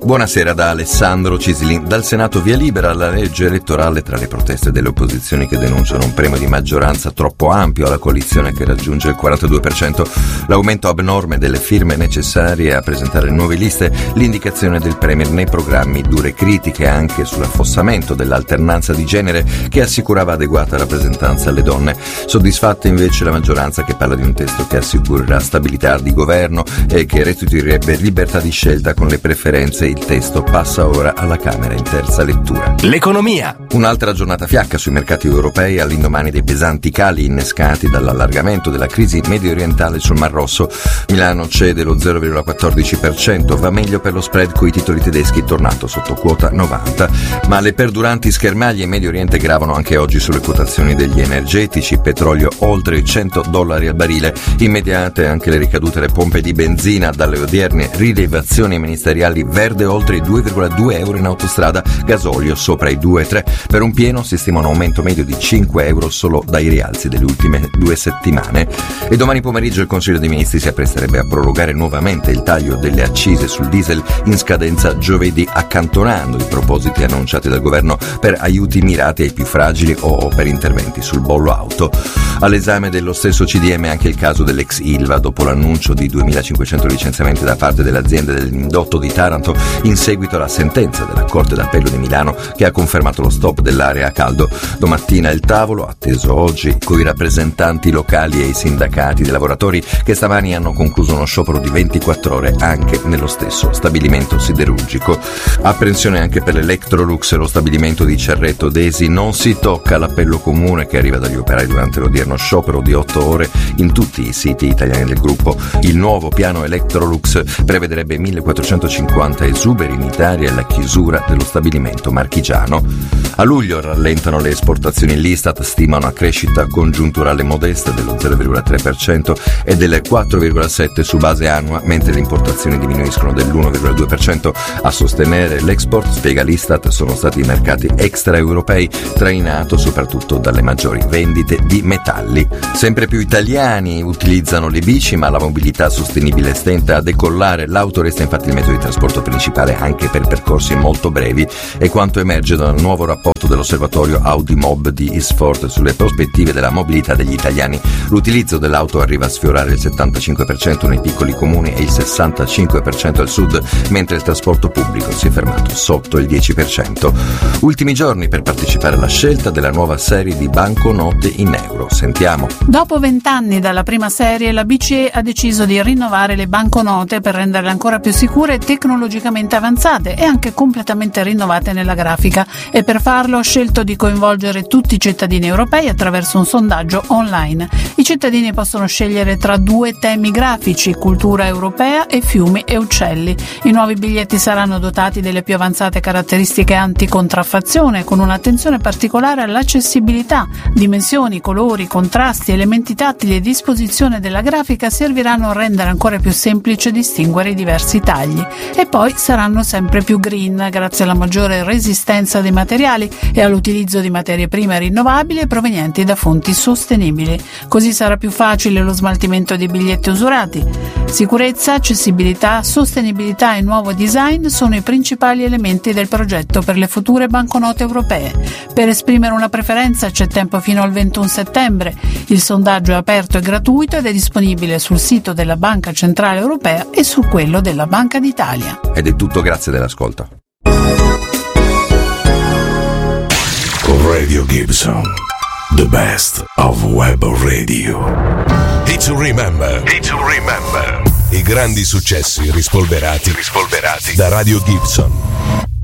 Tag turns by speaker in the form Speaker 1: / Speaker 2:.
Speaker 1: Buonasera da Alessandro Cisilin. Dal Senato via libera alla legge elettorale. Tra le proteste delle opposizioni che denunciano un premio di maggioranza troppo ampio alla coalizione che raggiunge il 42%, l'aumento abnorme delle firme necessarie a presentare nuove liste, l'indicazione del premier nei programmi, dure critiche anche sull'affossamento dell'alternanza di genere che assicurava adeguata rappresentanza alle donne. Soddisfatta invece la maggioranza che parla di un testo che assicurerà stabilità di governo e che restituirebbe libertà di scelta con le preferenze. Il testo passa ora alla Camera in terza lettura.
Speaker 2: L'economia.
Speaker 1: Un'altra giornata fiacca sui mercati europei all'indomani dei pesanti cali innescati dall'allargamento della crisi medio orientale sul Mar Rosso. Milano cede lo 0,14%, va meglio per lo spread coi titoli tedeschi, tornato sotto quota 90. Ma le perduranti schermaglie in Medio Oriente gravano anche oggi sulle quotazioni degli energetici, petrolio oltre i $100 al barile, immediate anche le ricadute alle pompe di benzina dalle odierne rilevazioni ministeriali. Verde oltre i €2,2 in autostrada, gasolio sopra i 2,3. Per un pieno si stima un aumento medio di €5 solo dai rialzi delle ultime 2 settimane. E domani pomeriggio il Consiglio dei Ministri si appresterebbe a prorogare nuovamente il taglio delle accise sul diesel in scadenza giovedì, accantonando i propositi annunciati dal governo per aiuti mirati ai più fragili o per interventi sul bollo auto. All'esame dello stesso CDM anche il caso dell'ex Ilva, dopo l'annuncio di 2.500 licenziamenti da parte dell'azienda dell'indotto di Taranto in seguito alla sentenza della Corte d'Appello di Milano che ha confermato lo stop dell'area a caldo. Domattina il tavolo, atteso oggi, coi rappresentanti locali e i sindacati dei lavoratori che stamani hanno concluso uno sciopero di 24 ore anche nello stesso stabilimento siderurgico. Apprensione anche per l'Electrolux e lo stabilimento di Cerreto Desi. Non si tocca l'appello comune che arriva dagli operai durante l'odierno sciopero di 8 ore in tutti i siti italiani del gruppo. Il nuovo piano Electrolux prevederebbe 1.450 esuberi unitaria e la chiusura dello stabilimento marchigiano. A luglio rallentano le esportazioni. L'Istat stima una crescita congiunturale modesta dello 0,3% e del 4,7% su base annua, mentre le importazioni diminuiscono dell'1,2%. A sostenere l'export, spiega l'Istat, sono stati i mercati extraeuropei, trainato soprattutto dalle maggiori vendite di metalli. Sempre più italiani utilizzano le bici, ma la mobilità sostenibile stenta a decollare. L'auto resta infatti il mezzo di trasporto principale anche per percorsi molto brevi, e quanto emerge dal nuovo rapporto dell'osservatorio Audi Mob di Isfort sulle prospettive della mobilità degli italiani. L'utilizzo dell'auto arriva a sfiorare il 75% nei piccoli comuni e il 65% al sud, mentre il trasporto pubblico si è fermato sotto il 10%. Ultimi giorni per partecipare alla scelta della nuova serie di banconote in euro. Sentiamo.
Speaker 3: Dopo 20 anni dalla prima serie, la BCE ha deciso di rinnovare le banconote per renderle ancora più sicure e tecnologicamente avanzate e anche completamente rinnovate nella grafica, e per farlo ha scelto di coinvolgere tutti i cittadini europei attraverso un sondaggio online. I cittadini possono scegliere tra 2 temi grafici: cultura europea e fiumi e uccelli. I nuovi biglietti saranno dotati delle più avanzate caratteristiche anticontraffazione, con un'attenzione particolare all'accessibilità. Dimensioni, colori, contrasti, elementi tattili e disposizione della grafica serviranno a rendere ancora più semplice distinguere i diversi tagli. E poi saranno sempre più green, grazie alla maggiore resistenza dei materiali e all'utilizzo di materie prime rinnovabili e provenienti da fonti sostenibili. Così sarà più facile lo smaltimento di biglietti usurati. Sicurezza, accessibilità, sostenibilità e nuovo design sono i principali elementi del progetto per le future banconote europee. Per esprimere una preferenza c'è tempo fino al 21 settembre. Il sondaggio è aperto e gratuito ed è disponibile sul sito della Banca Centrale Europea e su quello della Banca d'Italia.
Speaker 1: Ed è tutto, grazie dell'ascolto.
Speaker 4: Radio Gibson, the best of web radio. Hit to remember. I grandi successi rispolverati da Radio Gibson.